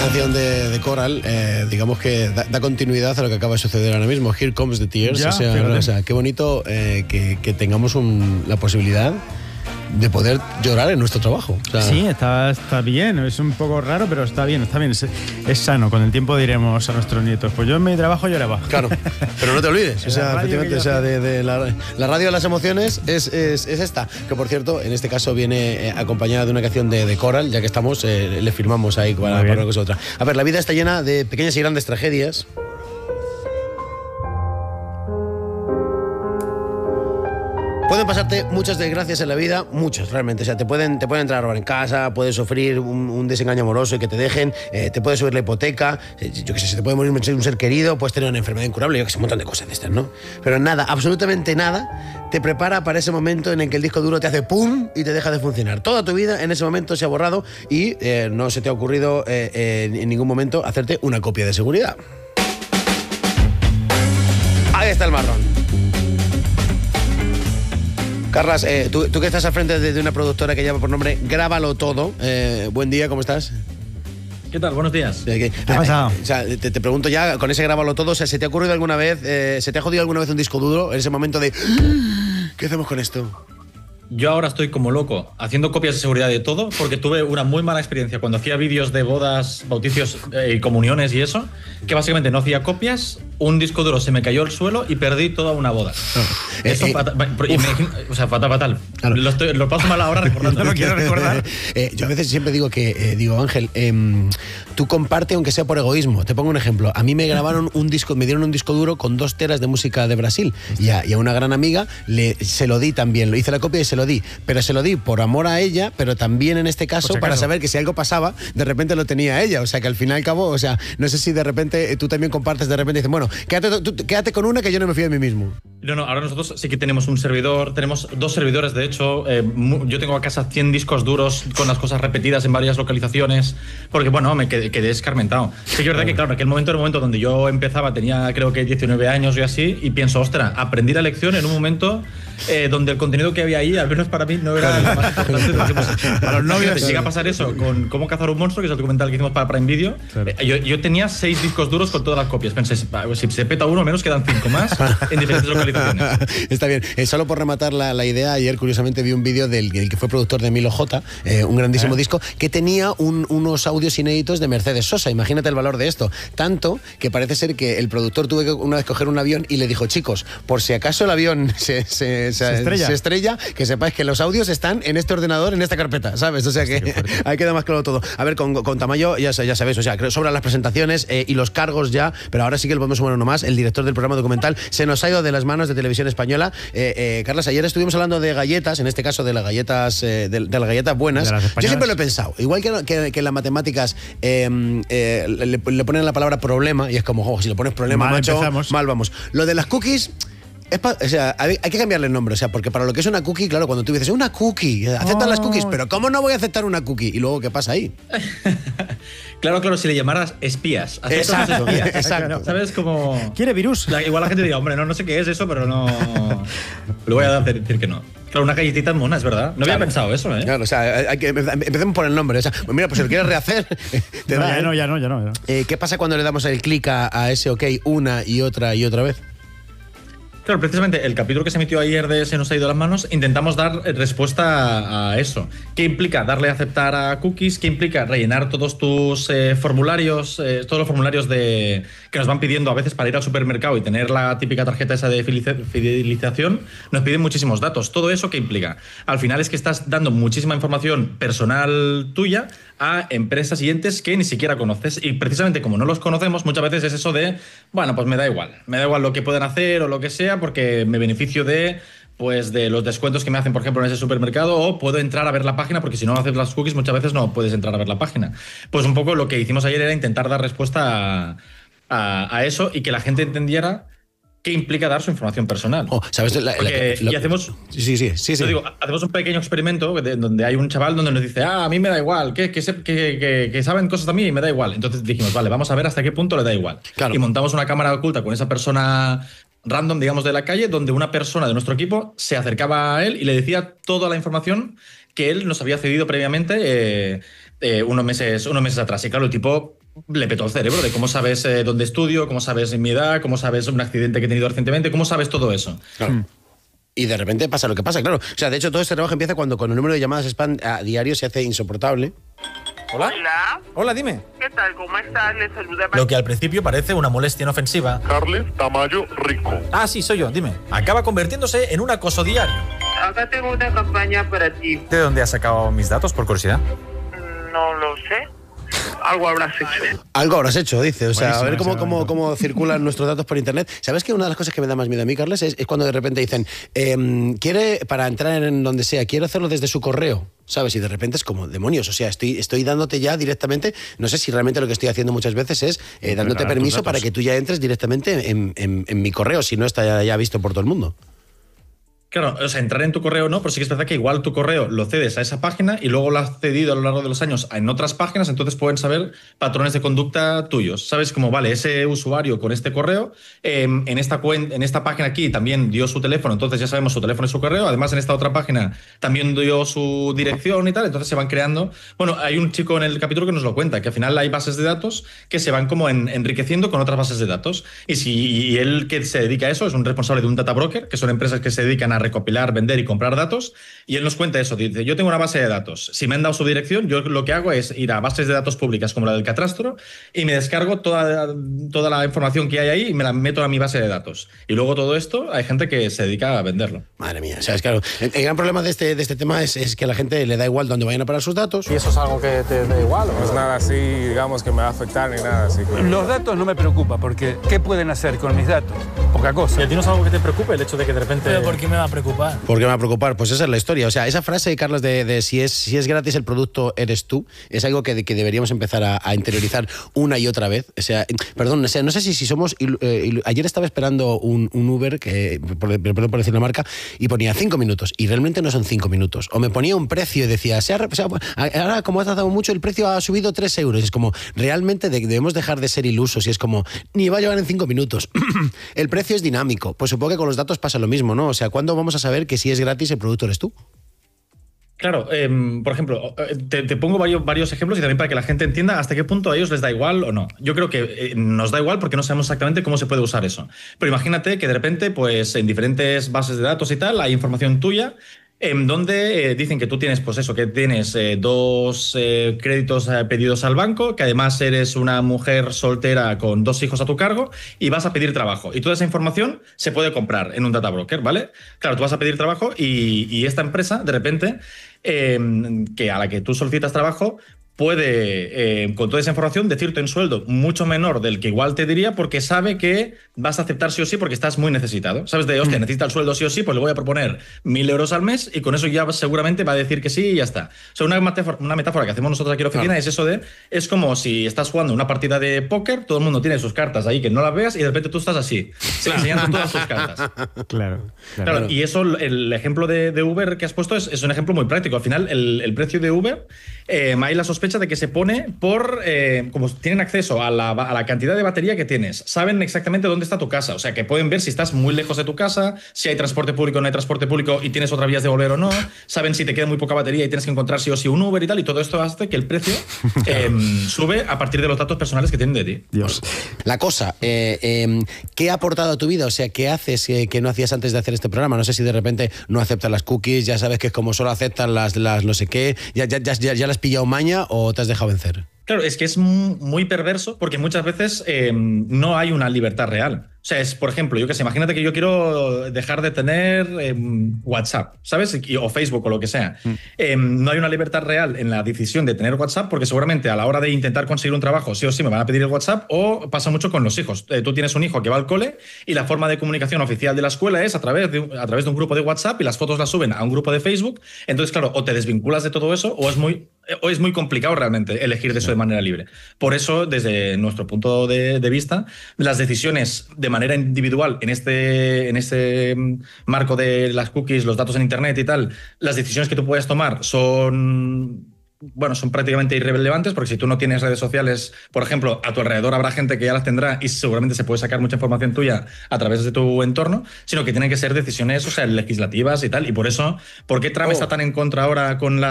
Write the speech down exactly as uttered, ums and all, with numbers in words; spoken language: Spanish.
canción de, de Coral, eh, digamos que da, da continuidad a lo que acaba de suceder ahora mismo. Here Comes the Tears. Ya, o, sea, o sea, qué bonito eh, que, que tengamos un, la posibilidad de poder llorar en nuestro trabajo. O sea, sí, está, está bien, es un poco raro, pero está bien, está bien, es, es sano. Con el tiempo diremos a nuestros nietos, pues yo en mi trabajo lloraba. Claro, pero no te olvides, o sea, efectivamente, o sea, de, de la, la radio de las emociones es, es, es esta, que por cierto, en este caso viene eh, acompañada de una canción de, de Coral, ya que estamos, eh, le firmamos ahí para, para una cosa u otra. A ver, la vida está llena de pequeñas y grandes tragedias. Pueden pasarte muchas desgracias en la vida, muchas realmente. O sea, te pueden, te pueden entrar a robar en casa, puedes sufrir un, un desengaño amoroso y que te dejen, eh, te puede subir la hipoteca, eh, yo qué sé, se te puede morir un ser querido, puedes tener una enfermedad incurable, yo qué sé, un montón de cosas de estas, ¿no? Pero nada, absolutamente nada te prepara para ese momento en el que el disco duro te hace ¡pum! Y te deja de funcionar. Toda tu vida en ese momento se ha borrado y eh, no se te ha ocurrido eh, eh, en ningún momento hacerte una copia de seguridad. Ahí está el marrón. Carlas, eh, tú, tú que estás al frente de, de una productora que lleva por nombre Grábalo Todo, eh, buen día, ¿cómo estás? ¿Qué tal? Buenos días. ¿Qué ha pasado? Eh, o sea, te, te pregunto ya, con ese Grábalo Todo, o sea, ¿se te ha ocurrido alguna vez, eh, se te ha jodido alguna vez un disco duro en ese momento de ¿qué hacemos con esto? Yo ahora estoy como loco haciendo copias de seguridad de todo porque tuve una muy mala experiencia cuando hacía vídeos de bodas, bautizos y eh, comuniones y eso, que básicamente no hacía copias, un disco duro se me cayó al suelo y perdí toda una boda. Eh, Eso eh, fatal, o sea, fatal, fatal. Claro. Lo, estoy, lo paso mal ahora recordando. No lo quiero recordar. eh, yo a veces siempre digo que, eh, digo, Ángel, eh, tú comparte aunque sea por egoísmo. Te pongo un ejemplo. A mí me grabaron un disco, me dieron un disco duro con dos teras de música de Brasil y a, y a una gran amiga le, se lo di también. Lo hice la copia y se lo di. Pero se lo di por amor a ella, pero también en este caso si para acaso. saber que si algo pasaba, de repente lo tenía ella. O sea, que al fin y al cabo, o sea, no sé si de repente tú también compartes, de repente dices, bueno, quédate, tú, quédate con una que yo no me fío de mí mismo. No, no, ahora nosotros sí que tenemos un servidor, tenemos dos servidores, de hecho. Eh, yo tengo a casa cien discos duros con las cosas repetidas en varias localizaciones, porque, bueno, me quedé, quedé escarmentado. Sí que es verdad que, claro, en aquel momento era un momento donde yo empezaba, tenía creo que diecinueve años y así, y pienso, ostras, aprendí la lección en un momento eh, donde el contenido que había ahí, al menos para mí, no era lo más importante. Para los novios te llega a pasar eso con Cómo cazar un monstruo, que es el documental que hicimos para Prime Video. Claro. Eh, yo, yo tenía seis discos duros con todas las copias. Pensé, si se peta uno, al menos quedan cinco más en diferentes localizaciones. Está bien. Eh, solo por rematar la, la idea, ayer curiosamente vi un vídeo del, del que fue productor de Milo J, eh, un grandísimo ¿Eh? disco, que tenía un, unos audios inéditos de Mercedes Sosa. Imagínate el valor de esto. Tanto que parece ser que el productor tuvo que una vez coger un avión y le dijo, chicos, por si acaso el avión se, se, se, se, estrella. se estrella, que sepáis que los audios están en este ordenador, en esta carpeta, ¿sabes? O sea que ahí queda más claro todo. A ver, con, con Tamayo, ya, ya sabéis, o sea, sobran las presentaciones eh, y los cargos ya, pero ahora sí que le podemos sumar uno más. El director del programa documental se nos ha ido de las manos de Televisión Española. Eh, eh, Carlas, ayer estuvimos hablando de galletas, en este caso de las galletas, eh, de, de las galletas buenas. Yo siempre lo he pensado, igual que, que, que en las matemáticas eh, eh, le, le ponen la palabra problema y es como, oh, si le pones problema, mal macho, empezamos. mal vamos. Lo de las cookies... Es pa, o sea, hay, hay que cambiarle el nombre, o sea, porque para lo que es una cookie, claro, cuando tú dices una cookie, aceptan oh. las cookies, pero ¿cómo no voy a aceptar una cookie? Y luego, ¿qué pasa ahí? Claro, claro, si le llamaras espías. Exacto, espías. exacto. ¿Sabes cómo? ¿Quiere virus? La, igual la gente diría, hombre, no, no sé qué es eso, pero no. Le voy a decir que no. Claro, una galletita mona, es verdad. No claro. había pensado eso, ¿eh? Claro, o sea, hay que, empecemos por el nombre. O sea, pues mira, pues si lo quieres rehacer, te no, da, ya, ¿eh? no, ya no, ya no, ya no. Eh, ¿Qué pasa cuando le damos el clic a, a ese OK una y otra y otra vez? Claro, precisamente el capítulo que se emitió ayer de Se nos ha ido las manos, intentamos dar respuesta a, a eso. ¿Qué implica darle a aceptar a cookies? ¿Qué implica rellenar todos tus eh, formularios, eh, todos los formularios de, que nos van pidiendo a veces para ir al supermercado y tener la típica tarjeta esa de fidelización? Nos piden muchísimos datos. ¿Todo eso qué implica? Al final es que estás dando muchísima información personal tuya a empresas y entes que ni siquiera conoces. Y precisamente como no los conocemos, muchas veces es eso de, bueno, pues me da igual. Me da igual lo que puedan hacer o lo que sea, porque me beneficio de, pues, de los descuentos que me hacen, por ejemplo, en ese supermercado, o puedo entrar a ver la página, porque si no haces las cookies muchas veces no puedes entrar a ver la página. Pues un poco lo que hicimos ayer era intentar dar respuesta a, a, a eso y que la gente entendiera qué implica dar su información personal. Oh, ¿sabes? La, la, la, y hacemos, sí, sí, sí, sí. Digo, hacemos un pequeño experimento de, donde hay un chaval donde nos dice, ah, a mí me da igual, que, que, que, que, que saben cosas también y me da igual. Entonces dijimos, vale, vamos a ver hasta qué punto le da igual. Claro. Y montamos una cámara oculta con esa persona random, digamos, de la calle, donde una persona de nuestro equipo se acercaba a él y le decía toda la información que él nos había cedido previamente eh, eh, unos, meses, unos meses atrás. Y claro, el tipo le petó el cerebro de cómo sabes eh, dónde estudio, cómo sabes mi edad, cómo sabes un accidente que he tenido recientemente, cómo sabes todo eso. Claro. Mm. Y de repente pasa lo que pasa, claro. O sea, de hecho, todo este trabajo empieza cuando con el número de llamadas spam a diario se hace insoportable. ¿Hola? Hola. Hola, dime. ¿Qué tal? ¿Cómo estás? Les saluda... Lo que al principio parece una molestia inofensiva. Carles Tamayo Rico. Ah, sí, soy yo, dime. Acaba convirtiéndose en un acoso diario. Acá tengo una campaña para ti. ¿De dónde has sacado mis datos, por curiosidad? No lo sé. Algo habrás hecho. Algo habrás hecho, dice. O sea, Buenísimo, a ver cómo, ese cómo, cómo circulan nuestros datos por internet. ¿Sabes que una de las cosas que me da más miedo a mí, Carles, es, es cuando de repente dicen, eh, quiere, para entrar en donde sea, quiero hacerlo desde su correo? ¿Sabes? Y de repente es como, demonios, o sea, estoy, estoy dándote ya directamente, no sé si realmente lo que estoy haciendo muchas veces es eh, dándote permiso para que tú ya entres directamente en, en, en mi correo, si no está ya, ya visto por todo el mundo. Claro, o sea, entrar en tu correo no, pero sí que es verdad que igual tu correo lo cedes a esa página y luego lo has cedido a lo largo de los años en otras páginas, entonces pueden saber patrones de conducta tuyos. ¿Sabes? Como, vale, ese usuario con este correo, eh, en, esta cuen- en esta página aquí también dio su teléfono, entonces ya sabemos su teléfono y su correo. Además, en esta otra página también dio su dirección y tal, entonces se van creando... Bueno, hay un chico en el capítulo que nos lo cuenta, que al final hay bases de datos que se van como en, enriqueciendo con otras bases de datos. Y si y él que se dedica a eso es un responsable de un data broker, que son empresas que se dedican a recopilar, vender y comprar datos, y él nos cuenta eso, dice, yo tengo una base de datos, si me han dado su dirección, yo lo que hago es ir a bases de datos públicas como la del Catastro y me descargo toda, toda la información que hay ahí y me la meto a mi base de datos. Y luego todo esto, hay gente que se dedica a venderlo. Madre mía, o sea, es claro, el, el gran problema de este, de este tema es, es que a la gente le da igual dónde vayan a parar sus datos. ¿Y eso es algo que te da igual? No es nada así, digamos, que me va a afectar ni nada así. Los datos no me preocupan, porque ¿qué pueden hacer con mis datos? Poca cosa. ¿Y a ti no es algo que te preocupe el hecho de que de repente... ¿Pero por qué me va a preocupar? ¿Por qué me va a preocupar? Pues esa es la historia. O sea, esa frase, Carlos, de, de si, es, si es gratis el producto, eres tú, es algo que, que deberíamos empezar a, a interiorizar una y otra vez. O sea, perdón, o sea, no sé si, si somos... Eh, ayer estaba esperando un, un Uber, que, por, perdón por decir la marca, y ponía cinco minutos, y realmente no son cinco minutos. O me ponía un precio y decía, se ha, o sea, ahora como ha tardado mucho, el precio ha subido tres euros. Es como, realmente debemos dejar de ser ilusos, y es como, ni va a llegar en cinco minutos. El precio es dinámico. Pues supongo que con los datos pasa lo mismo, ¿no? O sea, ¿cuándo vamos a saber que si es gratis el producto eres tú? Claro, eh, por ejemplo, te, te pongo varios, varios ejemplos y también para que la gente entienda hasta qué punto a ellos les da igual o no. Yo creo que eh, nos da igual porque no sabemos exactamente cómo se puede usar eso. Pero imagínate que de repente, pues en diferentes bases de datos y tal, hay información tuya en donde eh, dicen que tú tienes, pues eso, que tienes eh, dos eh, créditos eh, pedidos al banco, que además eres una mujer soltera con dos hijos a tu cargo y vas a pedir trabajo. Y toda esa información se puede comprar en un data broker, ¿vale? Claro, tú vas a pedir trabajo y, y esta empresa, de repente, eh, que a la que tú solicitas trabajo, puede, eh, con toda esa información, decirte un sueldo mucho menor del que igual te diría porque sabe que vas a aceptar sí o sí porque estás muy necesitado. ¿Sabes? De, hostia, necesita el sueldo sí o sí, pues le voy a proponer mil euros al mes y con eso ya seguramente va a decir que sí y ya está. O sea, una metáfora, una metáfora que hacemos nosotros aquí en la oficina claro. es eso de, es como si estás jugando una partida de póker, todo el mundo tiene sus cartas ahí que no las veas y de repente tú estás así, claro. enseñando todas tus cartas. Claro, claro. claro. Y eso, el ejemplo de, de Uber que has puesto es, es un ejemplo muy práctico. Al final, el, el precio de Uber, eh, hay la sospecha de que se pone por, eh, como tienen acceso a la, a la cantidad de batería que tienes, saben exactamente dónde está tu casa, o sea que pueden ver si estás muy lejos de tu casa, si hay transporte público o no hay transporte público y tienes otras vías de volver o no, saben si te queda muy poca batería y tienes que encontrar sí o sí un Uber y tal, y todo esto hace que el precio eh, sube a partir de los datos personales que tienen de ti. Dios. La cosa, eh, eh, ¿qué ha aportado a tu vida? O sea, ¿qué haces eh, que no hacías antes de hacer este programa? No sé si de repente no aceptas las cookies, ya sabes que es como solo aceptan las, las no sé qué, ya, ya, ya, ya, ya las has pillado maña o te has dejado vencer. Claro, es que es muy perverso porque muchas veces eh, no hay una libertad real. O sea, es, por ejemplo, yo qué sé, imagínate que yo quiero dejar de tener eh, WhatsApp, ¿sabes? O Facebook o lo que sea. Mm. Eh, no hay una libertad real en la decisión de tener WhatsApp porque seguramente a la hora de intentar conseguir un trabajo sí o sí me van a pedir el WhatsApp, o pasa mucho con los hijos. Eh, tú tienes un hijo que va al cole y la forma de comunicación oficial de la escuela es a través de, a través de un grupo de WhatsApp y las fotos las suben a un grupo de Facebook. Entonces, claro, o te desvinculas de todo eso o es muy, o es muy complicado realmente elegir de eso de manera libre. Por eso, desde nuestro punto de, de vista, las decisiones de manera individual en este, en este marco de las cookies, los datos en Internet y tal, las decisiones que tú puedes tomar son... bueno, son prácticamente irrelevantes porque si tú no tienes redes sociales, por ejemplo, a tu alrededor habrá gente que ya las tendrá y seguramente se puede sacar mucha información tuya a través de tu entorno, sino que tienen que ser decisiones, o sea, legislativas y tal. Y por eso, ¿por qué Trump oh. está tan en contra ahora con la